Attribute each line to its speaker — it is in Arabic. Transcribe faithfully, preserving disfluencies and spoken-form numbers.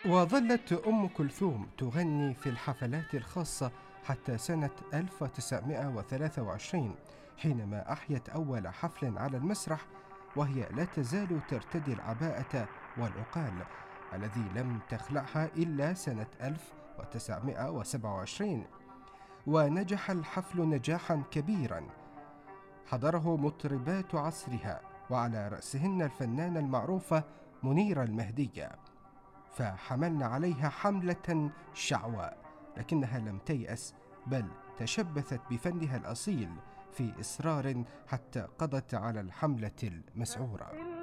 Speaker 1: وظلت أم كلثوم تغني في الحفلات الخاصة حتى سنة ألف وتسعمائة وثلاثة وعشرين، حينما أحيت أول حفل على المسرح، وهي لا تزال ترتدي العباءة والعقال الذي لم تخلعها إلا سنة ألف وتسعمائة وسبعة وعشرين. ونجح الحفل نجاحا كبيرا حضره مطربات عصرها، وعلى رأسهن الفنانة المعروفة منيرة المهدية، فحملنا عليها حملة شعواء، لكنها لم تيأس، بل تشبثت بفنها الأصيل في إصرار حتى قضت على الحملة المسعورة.